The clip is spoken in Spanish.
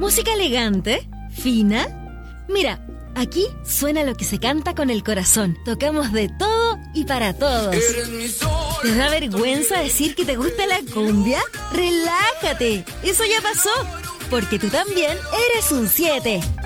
¿Música elegante? ¿Fina? Mira, aquí suena lo que se canta con el corazón. Tocamos de todo y para todos. ¿Te da vergüenza decir que te gusta la cumbia? ¡Relájate! Eso ya pasó, porque tú también eres un 7.